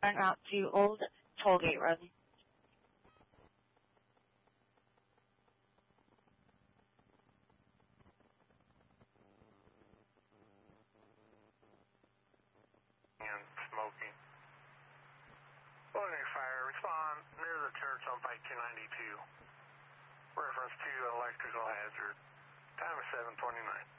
en route to Old Tollgate Road. And smoking. Loading fire, respond near the church on Pike 292. Reference to electrical hazard. Time is 7:29.